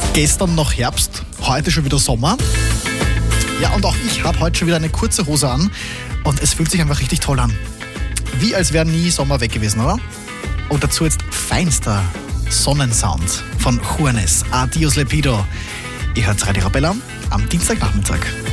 Gestern noch Herbst, heute schon wieder Sommer. Ja, und auch ich habe heute schon wieder eine kurze Hose an und es fühlt sich einfach richtig toll an. Wie als wäre nie Sommer weg gewesen, oder? Und dazu jetzt feinster Sonnensound von Juanes, Adios Lepido. Ihr hört Radio Arabella am Dienstagnachmittag.